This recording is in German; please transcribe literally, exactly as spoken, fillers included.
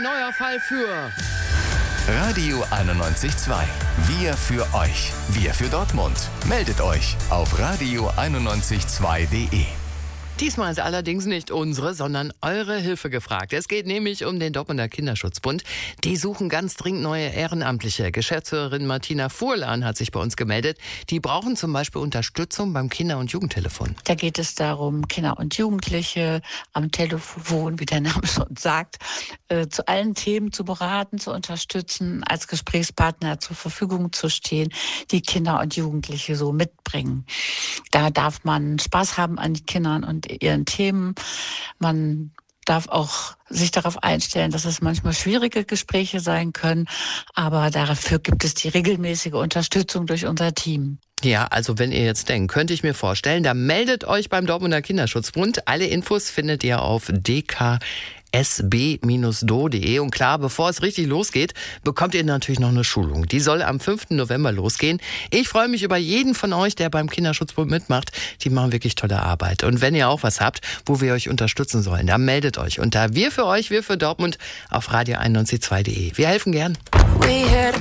neuer Fall für Radio einundneunzig Komma zwei. Wir für euch. Wir für Dortmund. Meldet euch auf radio einundneunzig Komma zwei punkt de. Diesmal ist allerdings nicht unsere, sondern eure Hilfe gefragt. Es geht nämlich um den Dortmunder Kinderschutzbund. Die suchen ganz dringend neue Ehrenamtliche. Geschäftsführerin Martina Fuhrlan hat sich bei uns gemeldet. Die brauchen zum Beispiel Unterstützung beim Kinder- und Jugendtelefon. Da geht es darum, Kinder und Jugendliche am Telefon, wie der Name schon sagt, äh, zu allen Themen zu beraten, zu unterstützen, als Gesprächspartner zur Verfügung zu stehen, die Kinder und Jugendliche so mitbringen. Da darf man Spaß haben an den Kindern und ihren Themen. Man darf auch sich darauf einstellen, dass es manchmal schwierige Gespräche sein können, aber dafür gibt es die regelmäßige Unterstützung durch unser Team. Ja, also wenn ihr jetzt denkt, könnte ich mir vorstellen, dann meldet euch beim Dortmunder Kinderschutzbund. Alle Infos findet ihr auf d k s b Bindestrich d o punkt de. Und klar, bevor es richtig losgeht, bekommt ihr natürlich noch eine Schulung. Die soll am fünften November losgehen. Ich freue mich über jeden von euch, der beim Kinderschutzbund mitmacht. Die machen wirklich tolle Arbeit. Und wenn ihr auch was habt, wo wir euch unterstützen sollen, dann meldet euch unter Wir für euch, Wir für Dortmund auf radio einundneunzig Komma zwei punkt de. Wir helfen gern. We had a